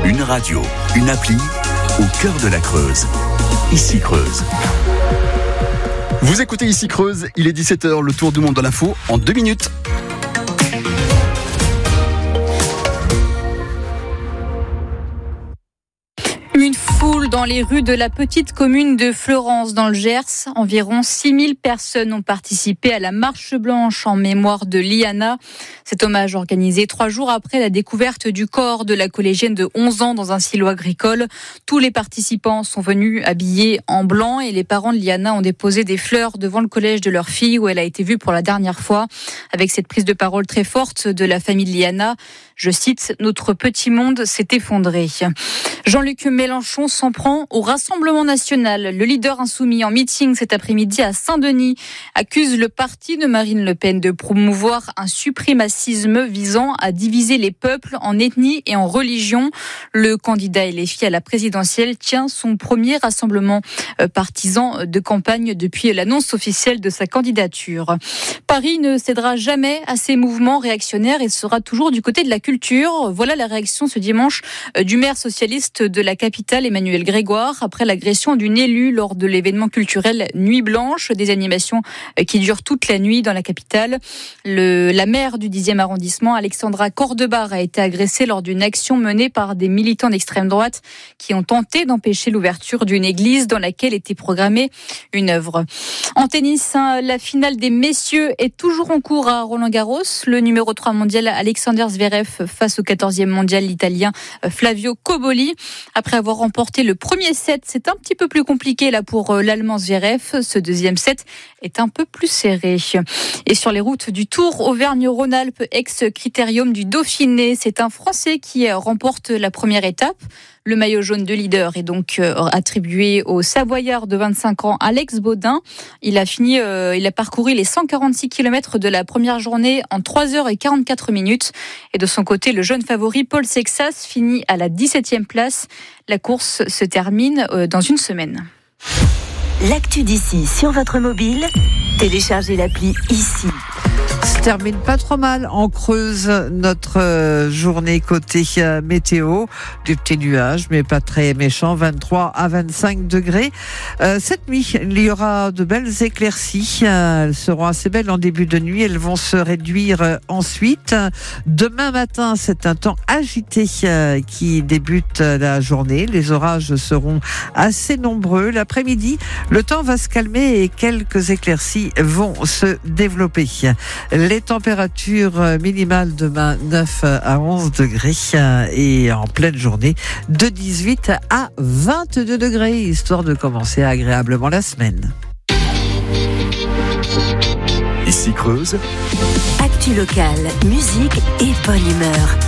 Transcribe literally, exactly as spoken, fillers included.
Une radio, une appli, au cœur de la Creuse. Ici Creuse. Vous écoutez Ici Creuse, il est dix-sept heures, le tour du monde de l'info en deux minutes. Une foule dans les rues de la petite commune de Fleurance dans le Gers. Environ six mille personnes ont participé à la marche blanche en mémoire de Liana. Cet hommage organisé trois jours après la découverte du corps de la collégienne de onze ans dans un silo agricole. Tous les participants sont venus habillés en blanc et les parents de Liana ont déposé des fleurs devant le collège de leur fille où elle a été vue pour la dernière fois. Avec cette prise de parole très forte de la famille de Liana, je cite, « Notre petit monde s'est effondré ». Jean-Luc Mélenchon s'en prend au Rassemblement national. Le leader insoumis en meeting cet après-midi à Saint-Denis accuse le parti de Marine Le Pen de promouvoir un suprémacisme visant à diviser les peuples en ethnie et en religion. Le candidat L F I à la présidentielle tient son premier rassemblement partisan de campagne depuis l'annonce officielle de sa candidature. Paris ne cédera jamais à ces mouvements réactionnaires et sera toujours du côté de la culture. Voilà la réaction ce dimanche du maire socialiste de la capitale, Emmanuel Grégoire, après l'agression d'une élue lors de l'événement culturel Nuit Blanche, des animations qui durent toute la nuit dans la capitale. Le, la maire du dixième arrondissement, Alexandra Cordebar, a été agressée lors d'une action menée par des militants d'extrême droite qui ont tenté d'empêcher l'ouverture d'une église dans laquelle était programmée une œuvre. En tennis, la finale des messieurs est toujours en cours à Roland-Garros. Le numéro trois mondial Alexander Zverev face au quatorzième mondial l'italien Flavio Cobolli. Après avoir remporté le premier set, c'est un petit peu plus compliqué là pour l'Allemand Zverev. Ce deuxième set est un peu plus serré. Et sur les routes du Tour Auvergne-Rhône-Alpes, ex-critérium du Dauphiné, c'est un Français qui remporte la première étape. Le maillot jaune de leader est donc attribué au Savoyard de vingt-cinq ans, Alex Baudin. Il a fini, euh, il a parcouru les cent quarante-six kilomètres de la première journée en trois heures quarante-quatre minutes. Et de son côté, le jeune favori Paul Sexas finit à la dix-septième place. La course se termine dans une semaine. L'actu d'ici sur votre mobile, téléchargez l'appli Ici. Se termine pas trop mal en Creuse notre euh, journée côté euh, météo, des petits nuages mais pas très méchants, vingt-trois à vingt-cinq degrés. Euh, cette nuit il y aura de belles éclaircies, euh, elles seront assez belles en début de nuit, elles vont se réduire euh, ensuite. Demain matin c'est un temps agité euh, qui débute euh, la journée, les orages seront assez nombreux. L'après-midi le temps va se calmer et quelques éclaircies vont se développer. Les températures minimales demain neuf à onze degrés et en pleine journée de dix-huit à vingt-deux degrés, histoire de commencer agréablement la semaine. Ici Creuse. Actu locale, musique et bonne humeur.